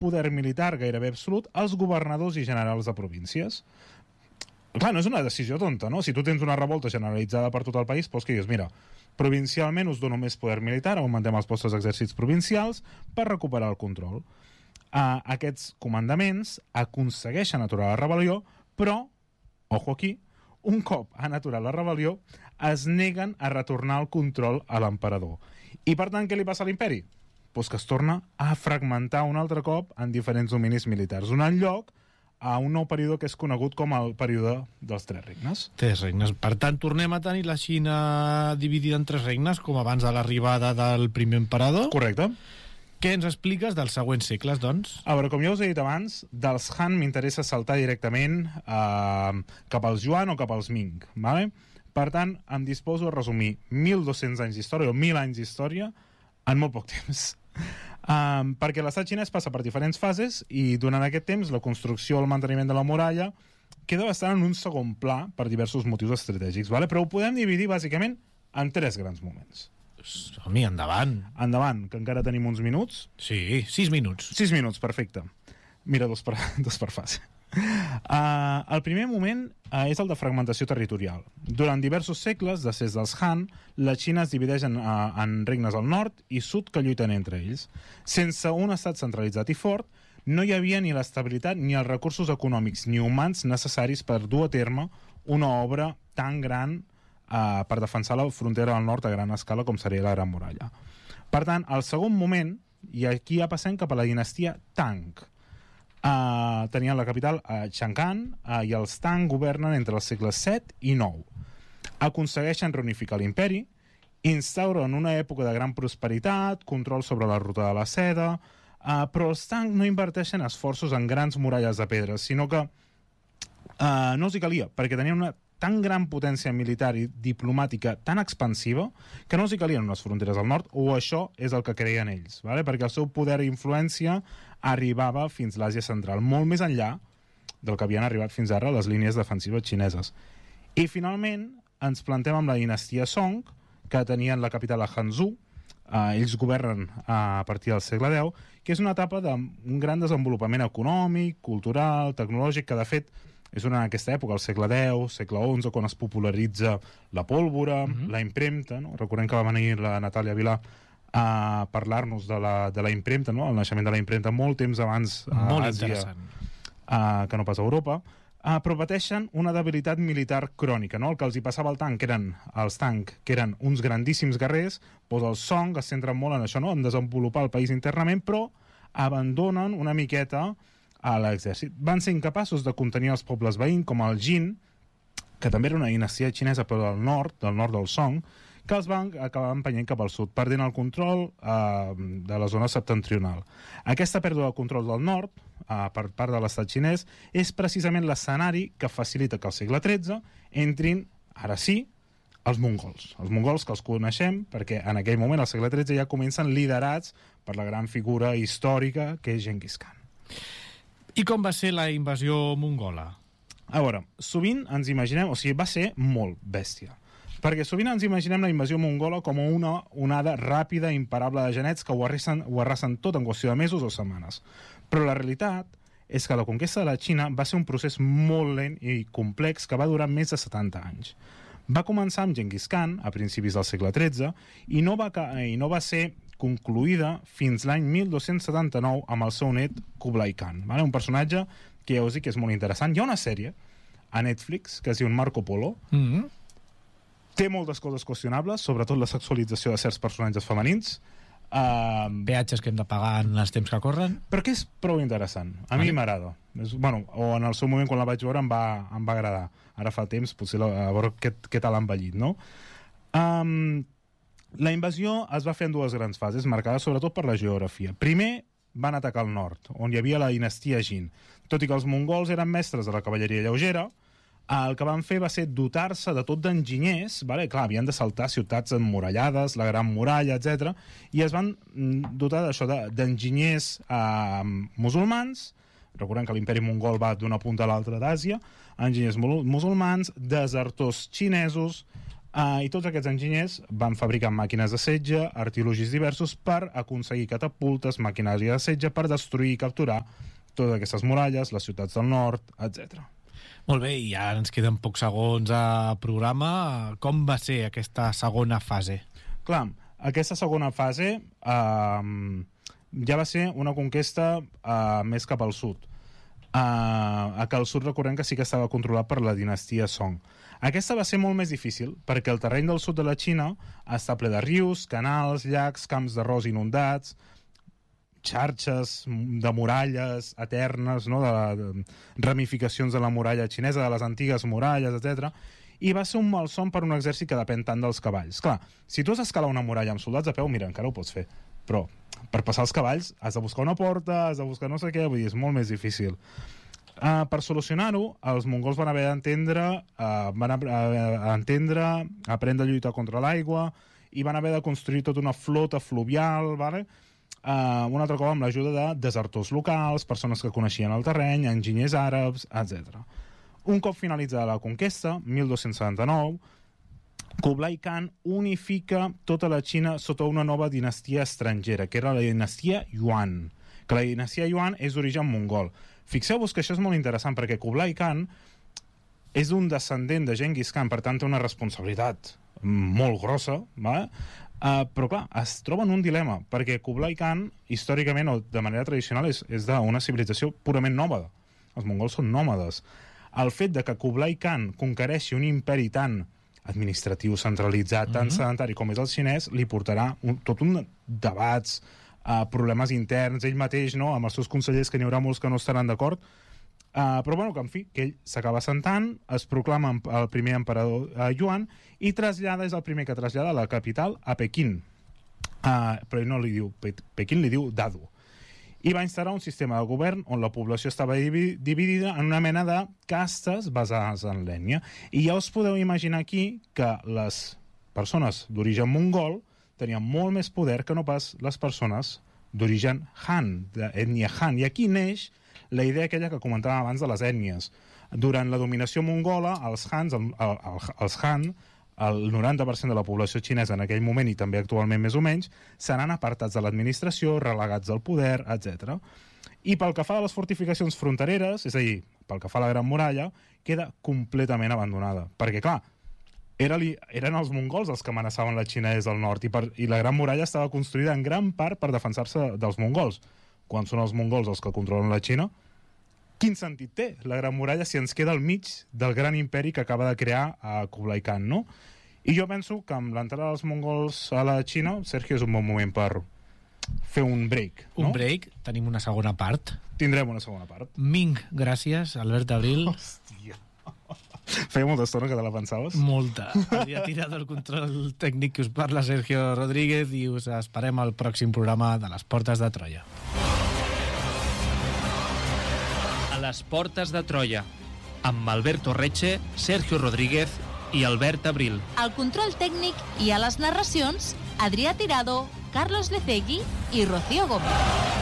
poder militar gairebé absolut als governadors i generals de províncies. Clar, no és una decisió tonta, no? Si tu tens una revolta generalitzada per tot el país, doncs que digues, mira, provincialment us dono més poder militar, augmentem els vostres exèrcits provincials per recuperar el control. Aquests comandaments aconsegueixen aturar la rebel·lió, però, ojo aquí, un cop han aturat la rebel·lió, es neguen a retornar el control a l'emperador. I per tant, què li passa a l'imperi? Doncs que es torna a fragmentar un altre cop en diferents dominis militars, donant lloc a un nou període que és conegut com el període dels Tres Regnes. Tres regnes. Per tant, tornem a tenir la Xina dividida en tres regnes, com abans de l'arribada del primer emperador. Correcte. Què ens expliques dels següents segles, doncs? A veure, com ja us he dit abans, dels Han m'interessa saltar directament cap als Yuan o cap als Ming, vale? Per tant, em disposo a resumir 1.200 anys d'història o 1.000 anys d'història en molt poc temps. Perquè l'estat xinès passa per diferents fases i durant aquest temps la construcció o el manteniment de la muralla queda bastant en un segon pla per diversos motius estratègics, vale? Però ho podem dividir bàsicament en tres grans moments. Som-hi, endavant. Endavant, que encara tenim uns minuts. Sí, 6 minuts. 6 minuts, perfecte. Mira, dos per fase. El primer moment és el de fragmentació territorial. Durant diversos segles, després dels Han, la Xina es divideix en regnes al nord i sud que lluiten entre ells. Sense un estat centralitzat i fort, no hi havia ni l'estabilitat ni els recursos econòmics ni humans necessaris per dur a terme una obra tan gran per defensar la frontera del nord a gran escala com seria la Gran Muralla. Per tant, el segon moment, i aquí ja passem cap a la dinastia Tang. Tenien la capital a Chang'an i els Tang governen entre els segles 7 i 9. Aconsegueixen reunificar l'imperi, instauren una època de gran prosperitat, control sobre la ruta de la seda, però els Tang no inverteixen esforços en grans muralles de pedra, sinó que no els hi calia, perquè tenien una tan gran potència militar i diplomàtica tan expansiva que no els hi calien unes fronteres al nord, o això és el que creien ells, vale? Perquè el seu poder i influència arribava fins a l'Àsia central, molt més enllà del que havien arribat fins ara les línies defensives xineses. I finalment ens plantem amb la dinastia Song, que tenien la capital a Hangzhou. Ells governen a partir del segle X, que és una etapa d'un gran desenvolupament econòmic, cultural, tecnològic, que de fet és en aquesta època, al segle X, segle XI, quan es popularitza la pólvora, la impremta, no? Recordem que va venir la Natàlia Vilà a parlar-nos de la impremta, no? El naixement de la impremta molt temps abans a Àsia que no pas a Europa, però pateixen una debilitat militar crònica, no? El que els hi passava als Tang, que eren uns grandíssims guerrers, doncs els Song es centren molt en això, no? En desenvolupar el país internament, però abandonen una miqueta a l'exèrcit. Van ser incapaços de contenir els pobles veïns, com el Jin, que també era una dinastia xinesa, però del nord del Song, que els van acabar empenyent cap al sud, perdent el control de la zona septentrional. Aquesta pèrdua de control del nord, per part de l'estat xinès, és precisament l'escenari que facilita que al segle XIII entrin, ara sí, els mongols. Els mongols que els coneixem, perquè en aquell moment, al segle XIII, ja comencen liderats per la gran figura històrica que és Genghis Khan. I com va ser la invasió mongola? A veure, sovint ens imaginem, o sigui, va ser molt bèstia, perquè sovint ens imaginem la invasió mongola com una onada ràpida, imparable de genets que ho arrasen tot en qüestió de mesos o setmanes. Però la realitat és que la conquesta de la Xina va ser un procés molt lent i complex que va durar més de 70 anys. Va començar amb Genghis Khan a principis del segle XIII i no va ser concluïda fins l'any 1279 amb el seu net Kublai Khan, vale? Un personatge que ja us dic que és molt interessant. Hi ha una sèrie a Netflix que es diu Marco Polo. Té moltes coses qüestionables, sobretot la sexualització de certs personatges femenins, peatges que hem de pagar en els temps que corren, però que és prou interessant. A mi m'agrada. Bueno, o en el seu moment quan la vaig veure em va agradar. Ara fa temps, potser a veure què tal ha envellit, no? La invasió es va fer en dues grans fases, marcades sobretot per la geografia. Primer, van atacar el nord, on hi havia la dinastia Jin. Tot i que els mongols eren mestres de la cavalleria lleugera, el que van fer va ser dotar-se de tot d'enginyers, vale? Clar, havien de saltar ciutats emmurallades, la Gran Muralla, etc. I es van dotar d'això d'enginyers musulmans. Recordem que l'imperi mongol va d'una punta a l'altra d'Àsia, enginyers musulmans, desertors xinesos, I tots aquests enginyers van fabricar màquines de setge, artilugis diversos per aconseguir catapultes, maquinària de setge per destruir i capturar totes aquestes muralles, les ciutats del nord, etc. Molt bé, i ara ens queden pocs segons a programa. Com va ser aquesta segona fase? Clar, aquesta segona fase ja va ser una conquesta més cap al sud. Que al sud recordem que sí que estava controlat per la dinastia Song. Aquesta va ser molt més difícil perquè el terreny del sud de la Xina està ple de rius, canals, llacs, camps d'arròs inundats, xarxes de muralles eternes, no? de ramificacions de la muralla xinesa, de les antigues muralles, etc. I va ser un malson per un exèrcit que depèn tant dels cavalls. Clar, si tu has d'escalar una muralla amb soldats a peu, mira, encara ho pots fer, però per passar els cavalls has de buscar una porta, has de buscar no sé què, vull dir, és molt més difícil. Per solucionar-ho, els mongols van haver d'entendre, aprendre a lluitar contra l'aigua i van haver de construir tota una flota fluvial, vale? Un altre cop amb l'ajuda de desertors locals, persones que coneixien el terreny, enginyers àrabs, etc. Un cop finalitzada la conquesta, 1279, Kublai Khan unifica tota la Xina sota una nova dinastia estrangera, que era la dinastia Yuan, que la dinastia Yuan és d'origen mongol. Fixeu-vos que això és molt interessant, perquè Kublai Khan és un descendent de Genghis Khan, per tant té una responsabilitat molt grossa, va? Però clar, es troba en un dilema, perquè Kublai Khan, històricament o de manera tradicional, és d'una civilització purament nòmada. Els mongols són nòmades. El fet de que Kublai Khan conquereixi un imperi tan administratiu, centralitzat, tan sedentari com és el xinès, li portarà tot un debats, problemes interns, ell mateix, no? Amb els seus consellers, que n'hi haurà molts que no estaran d'acord, però bueno, que en fi, que ell s'acaba sentant, es proclama el primer emperador Yuan i trasllada, és el primer que trasllada la capital a Pequín, però ell no li diu Pequín, li diu Dadu, i va instal·lar un sistema de govern on la població estava dividida en una mena de castes basades en l'ètnia, i ja us podeu imaginar aquí que les persones d'origen mongol tenien molt més poder que no pas les persones d'origen Han, d'ètnia Han. I aquí neix la idea aquella que comentàvem abans de les ètnies. Durant la dominació mongola, els Han, el 90% de la població xinesa en aquell moment, i també actualment més o menys, seran apartats de l'administració, relegats al poder, etc. I pel que fa a les fortificacions frontereres, és a dir, pel que fa a la Gran Muralla, queda completament abandonada. Perquè, clar, eren els mongols els que amenaçaven la Xina des del nord, i la Gran Muralla estava construïda en gran part per defensar-se dels mongols. Quan són els mongols els que controlen la Xina, quin sentit té la Gran Muralla si ens queda al mig del gran imperi que acaba de crear Kublai Khan, no? I jo penso que amb l'entrada dels mongols a la Xina, Sergio, és un bon moment per fer un break, no? Un break, tenim una segona part. Tindrem una segona part. Ming, gràcies, Albert Abril. Hòstia. Feia molta estona que te la pensaves. Molta. Havia tirat el control tècnic que us parla Sergio Rodríguez i us esperem al pròxim programa de Les Portes de Troia. A les Portes de Troia, amb Alberto Reche, Sergio Rodríguez i Albert Abril. Al control tècnic i a les narracions, Adrià Tirado, Carlos Lecegui i Rocío Gómez.